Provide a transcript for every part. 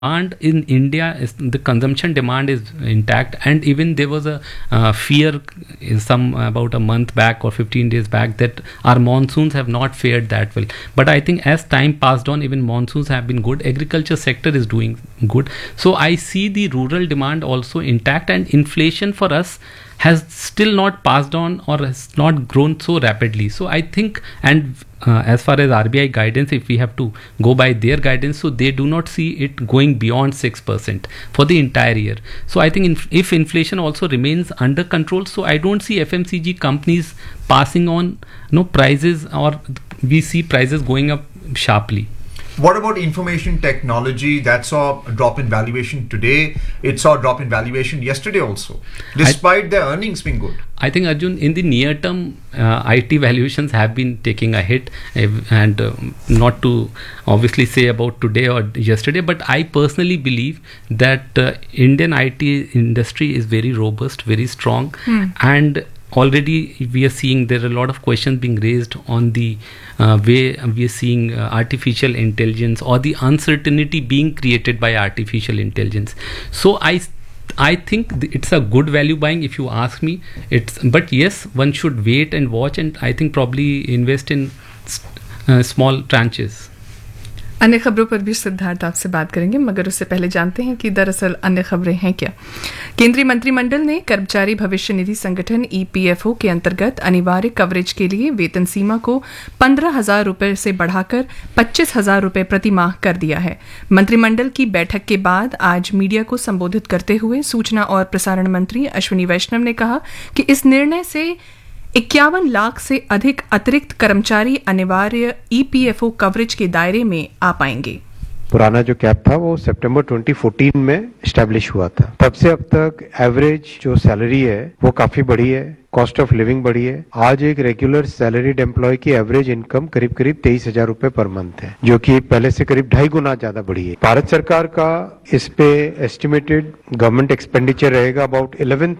demand in India is the consumption demand is intact, and even there was a fear in some about a month back or 15 days back that our monsoons have not fared that well. But I think as time passed on, even monsoons have been good. Agriculture sector is doing good. So I see the rural demand also intact, and inflation for us has still not passed on or has not grown so rapidly. So I think, and as far as RBI guidance, if we have to go by their guidance, so they do not see it going beyond 6% for the entire year. So I think if inflation also remains under control, so I don't see FMCG companies passing on prices, or we see prices going up sharply. What about information technology? That saw a drop in valuation today. It saw a drop in valuation yesterday also, despite their earnings being good. I think, Arjun, in the near term, IT valuations have been taking a hit, and not to obviously say about today or yesterday, but I personally believe that Indian IT industry is very robust, very strong, and already we are seeing there are a lot of questions being raised on the way we are seeing artificial intelligence or the uncertainty being created by artificial intelligence. So I think it's a good value buying, if you ask me. But yes, one should wait and watch, and I think probably invest in small tranches. अन्य खबरों पर भी सिद्धार्थ आपसे बात करेंगे, मगर उससे पहले जानते हैं कि दरअसल अन्य खबरें हैं क्या। केंद्रीय मंत्रिमंडल ने कर्मचारी भविष्य निधि संगठन EPFO के अंतर्गत अनिवार्य कवरेज के लिए वेतन सीमा को 15,000 रुपये से बढ़ाकर 25,000 रुपये प्रति माह कर दिया है। मंत्रिमंडल की बैठक के बाद आज मीडिया को संबोधित करते हुए सूचना और प्रसारण मंत्री अश्विनी वैष्णव ने कहा कि इस निर्णय से 51 लाख से अधिक अतिरिक्त कर्मचारी अनिवार्य EPFO कवरेज के दायरे में आ पाएंगे। पुराना जो कैप था वो सितंबर 2014 में एस्टैब्लिश हुआ था। तब से अब तक एवरेज जो सैलरी है वो काफी बढ़ी है, कॉस्ट ऑफ लिविंग बढ़ी है। आज एक रेगुलर सैलरीड एम्प्लॉय की एवरेज इनकम करीब 23,000 रुपए पर मंथ है, जो कि पहले से करीब 2.5 गुना ज्यादा बढ़ी है। भारत सरकार का इस पे एस्टिमेटेड गवर्नमेंट एक्सपेंडिचर रहेगा about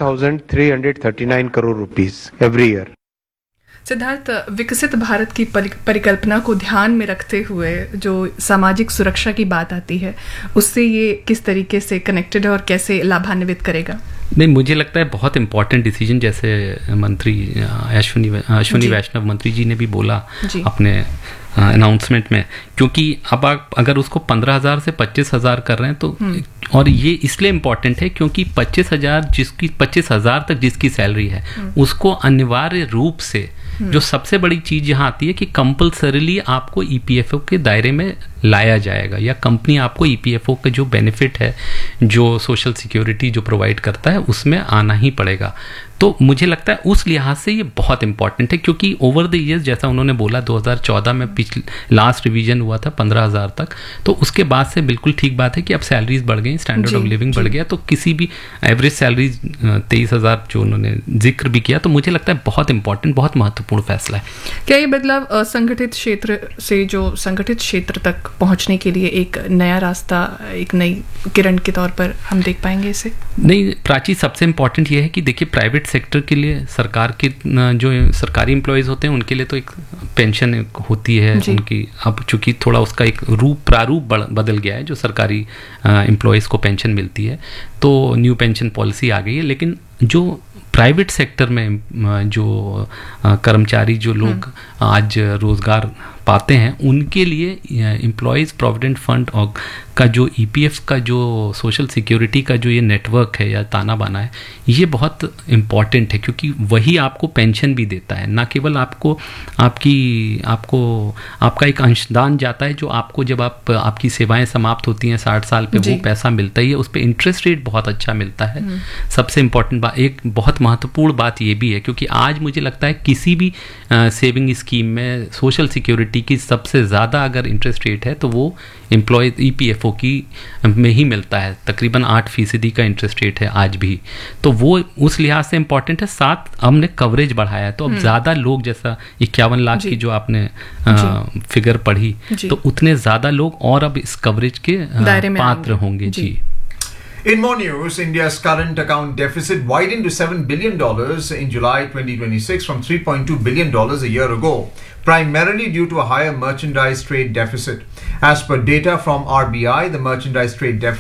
11,339 crore rupees every year. Siddharth, विकसित भारत की परिकल्पना को ध्यान में रखते हुए जो सामाजिक सुरक्षा की बात आती है, उससे ये किस तरीके से कनेक्टेड है और कैसे लाभान्वित करेगा? नहीं, मुझे लगता है बहुत इंपॉर्टेंट डिसीजन, जैसे मंत्री अश्विनी वैष्णव मंत्री जी ने भी बोला अपने अनाउंसमेंट में, क्योंकि अब आप अगर उसको 15,000 से 25,000 कर रहे हैं तो, और ये इसलिए इम्पोर्टेंट है क्योंकि 25,000 तक जिसकी सैलरी है उसको अनिवार्य रूप से जो सबसे बड़ी चीज यहाँ आती है कि कंपल्सरीली आपको EPFO के दायरे में लाया जाएगा, या कंपनी आपको EPFO का जो बेनिफिट है, जो सोशल सिक्योरिटी जो प्रोवाइड करता है, उसमें आना ही पड़ेगा। तो मुझे लगता है उस लिहाज से ये बहुत इंपॉर्टेंट है, क्योंकि ओवर द ईयर्स जैसा उन्होंने बोला 2014 में लास्ट रिवीजन हुआ था 15,000 तक, तो उसके बाद से बिल्कुल ठीक बात है कि अब सैलरीज बढ़ गई, स्टैंडर्ड ऑफ लिविंग बढ़ गया, तो किसी भी एवरेज सैलरी 23,000 जो उन्होंने जिक्र भी किया, तो मुझे लगता है बहुत इंपॉर्टेंट, बहुत महत्वपूर्ण फैसला है। क्या ये बदलाव असंगठित क्षेत्र से जो संगठित क्षेत्र तक पहुंचने के लिए एक नया रास्ता, एक नई किरण के तौर पर हम देख पाएंगे इसे? नहीं प्राची, सबसे इंपॉर्टेंट ये है कि देखिए प्राइवेट सेक्टर के लिए सरकार के जो सरकारी एम्प्लॉयज होते हैं उनके लिए तो एक पेंशन होती है उनकी, अब चूंकि थोड़ा उसका एक प्रारूप बदल गया है, जो सरकारी एम्प्लॉयज को पेंशन मिलती है, तो न्यू पेंशन पॉलिसी आ गई है। लेकिन जो प्राइवेट सेक्टर में जो कर्मचारी जो लोग आज रोजगार पाते हैं, उनके लिए एम्प्लॉयज़ प्रोविडेंट फंड और का जो EPF का जो सोशल सिक्योरिटी का जो ये नेटवर्क है या ताना बाना है, ये बहुत इम्पॉर्टेंट है, क्योंकि वही आपको पेंशन भी देता है, ना केवल आपको आपका एक अंशदान जाता है, जो आपको जब आपकी सेवाएं समाप्त होती हैं 60 साल पे वो पैसा मिलता ही है, उस पर इंटरेस्ट रेट बहुत अच्छा मिलता है। सबसे इम्पॉर्टेंट बात, एक बहुत महत्वपूर्ण बात ये भी है, क्योंकि आज मुझे लगता है किसी भी सेविंग स्कीम में सोशल सिक्योरिटी की सबसे ज़्यादा अगर इंटरेस्ट रेट है तो वो एम्प्लॉय EPFO की में ही मिलता है, तकरीबन 8% का इंटरेस्ट रेट है आज भी, तो वो उस लिहाज से इम्पॉर्टेंट है। साथ हमने कवरेज बढ़ाया है, तो अब ज़्यादा लोग, जैसा 51 लाख की जो आपने फिगर पढ़ी, तो उतने ज़्यादा लोग और अब इस कवरेज के पात्र होंगे। जी, In more news, India's current account deficit widened to $7 billion in July 2026 from $3.2 billion a year ago, primarily due to a higher merchandise trade deficit. As per data from RBI, the merchandise trade deficit